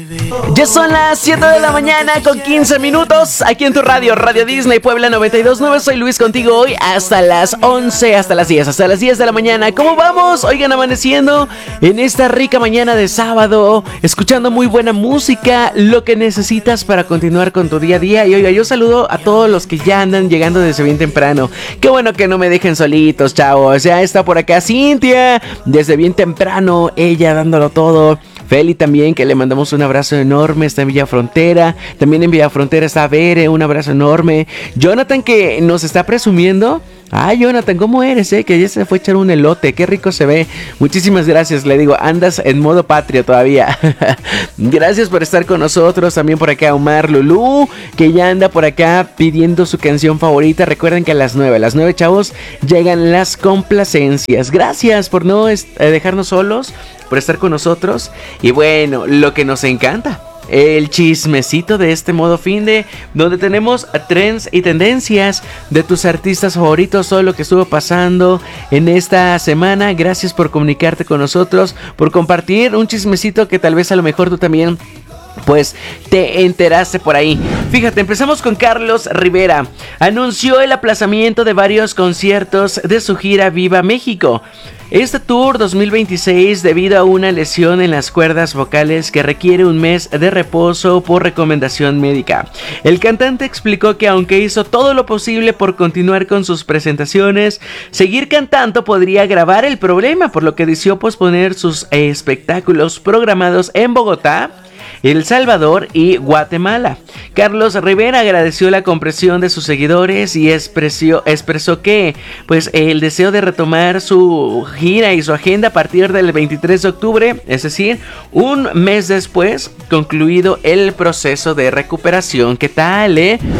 Ya son las 7 de la mañana con 15 minutos aquí en tu radio, Radio Disney Puebla 92.9. Soy Luis contigo hoy hasta las 11, hasta las 10 de la mañana. ¿Cómo vamos? Oigan, amaneciendo en esta rica mañana de sábado, escuchando muy buena música, lo que necesitas para continuar con tu día a día. Y oiga, yo saludo a todos los que ya andan llegando desde bien temprano. Qué bueno que no me dejen solitos, chavos. Ya está por acá Cintia, desde bien temprano, ella dándolo todo. Feli también, que le mandamos un abrazo enorme, está en Villa Frontera. También en Villa Frontera está Bere, un abrazo enorme. Jonathan, que nos está presumiendo. Ay, Jonathan, ¿cómo eres, que ya se fue a echar un elote, qué rico se ve. Muchísimas gracias, le digo, andas en modo patria todavía. Gracias por estar con nosotros. También por acá Omar Lulú, que ya anda por acá pidiendo su canción favorita. Recuerden que a las 9, chavos, llegan las complacencias. Gracias por no dejarnos solos, por estar con nosotros. Y bueno, lo que nos encanta, el chismecito de este modo finde, donde tenemos trends y tendencias de tus artistas favoritos, todo lo que estuvo pasando en esta semana. Gracias por comunicarte con nosotros, por compartir un chismecito que tal vez a lo mejor tú también pues te enteraste por ahí. Fíjate, empezamos con Carlos Rivera. Anunció el aplazamiento de varios conciertos de su gira Viva México. Este tour 2026 debido a una lesión en las cuerdas vocales que requiere un mes de reposo por recomendación médica. El cantante explicó que aunque hizo todo lo posible por continuar con sus presentaciones, seguir cantando podría agravar el problema, por lo que decidió posponer sus espectáculos programados en Bogotá, El Salvador y Guatemala. Carlos Rivera agradeció la comprensión de sus seguidores y expresó que pues el deseo de retomar su gira y su agenda a partir del 23 de octubre, es decir, un mes después, concluido el proceso de recuperación. ¿Qué tal,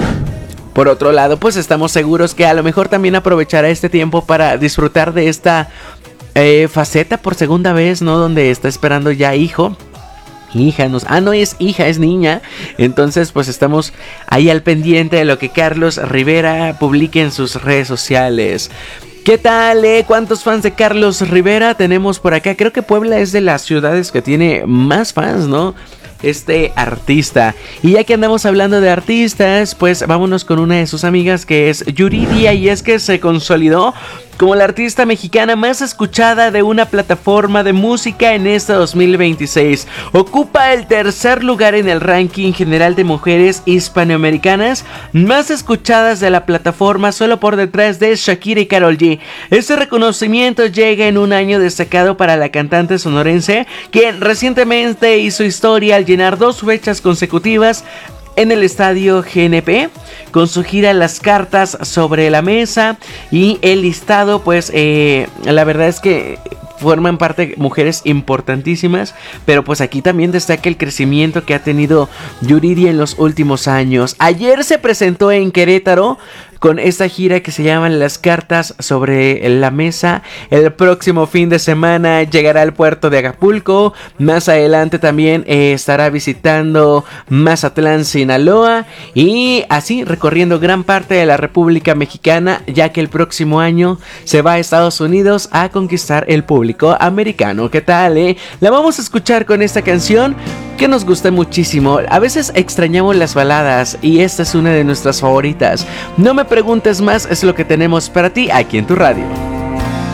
Por otro lado, pues estamos seguros que a lo mejor también aprovechará este tiempo para disfrutar de esta faceta por segunda vez, ¿no? Donde está esperando ya hijo. No es hija, es niña. Entonces pues estamos ahí al pendiente de lo que Carlos Rivera publique en sus redes sociales. ¿Qué tal, ¿Cuántos fans de Carlos Rivera tenemos por acá? Creo que Puebla es de las ciudades que tiene más fans, ¿no? Este artista. Y ya que andamos hablando de artistas, pues vámonos con una de sus amigas, que es Yuridia, y es que se consolidó como la artista mexicana más escuchada de una plataforma de música en este 2026. Ocupa el tercer lugar en el ranking general de mujeres hispanoamericanas más escuchadas de la plataforma, solo por detrás de Shakira y Karol G. Este reconocimiento llega en un año destacado para la cantante sonorense, quien recientemente hizo historia al llenar 2 fechas consecutivas en el estadio GNP con su gira Las Cartas sobre la Mesa. Y el listado, pues la verdad es que forman parte mujeres importantísimas, pero pues aquí también destaca el crecimiento que ha tenido Yuridia en los últimos años. Ayer se presentó en Querétaro con esta gira que se llama Las Cartas sobre la Mesa. El próximo fin de semana llegará al puerto de Acapulco. Más adelante también estará visitando Mazatlán, Sinaloa, y así recorriendo gran parte de la República Mexicana, ya que el próximo año se va a Estados Unidos a conquistar el público americano. ¿Qué tal, La vamos a escuchar con esta canción que nos gusta muchísimo. A veces extrañamos las baladas y esta es una de nuestras favoritas. No me preguntes más, es lo que tenemos para ti aquí en tu radio.